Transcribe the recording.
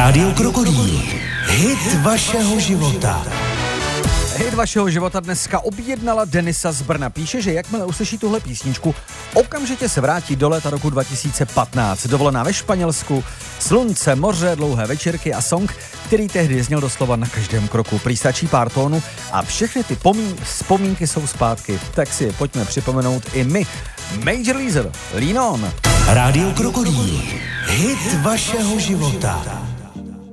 Rádio Krokodýl. Hit vašeho života. Hit vašeho života dneska objednala Denisa z Brna. Píše, že jakmile uslyší tuhle písničku, okamžitě se vrátí do léta roku 2015. Dovolená ve Španělsku, slunce, moře, dlouhé večírky a song, který tehdy zněl doslova na každém kroku. Prý stačí pár tónů a všechny ty vzpomínky jsou zpátky. Tak si je pojďme připomenout i my. Major Lazer, Lean On. Rádio Krokodýl. Hit vašeho života.